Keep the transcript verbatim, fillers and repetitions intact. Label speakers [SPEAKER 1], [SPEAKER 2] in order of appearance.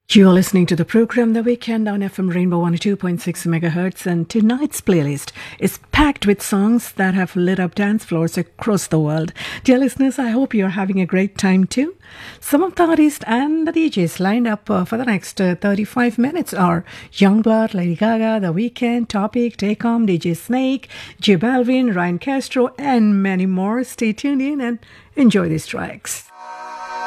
[SPEAKER 1] You're listening to the program The Weekend on F M Rainbow one oh two point six megahertz, and tonight's playlist is packed with songs that have lit up dance floors across the world. Dear listeners, I hope you're having a great time too. Some of the artists and the D Js lined up uh, for the next uh, thirty-five minutes are Youngblood, Lady Gaga, The Weeknd, Topic, Taycom, D J Snake, J Balvin, Ryan Castro, and many more. Stay tuned in and enjoy these tracks.